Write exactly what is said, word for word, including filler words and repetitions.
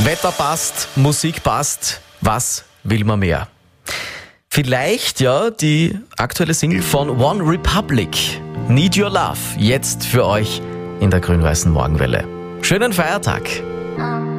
Wetter passt, Musik passt, was will man mehr? Vielleicht ja die aktuelle Single von One Republic, Need Your Love, jetzt für euch in der grün-weißen Morgenwelle. Schönen Feiertag!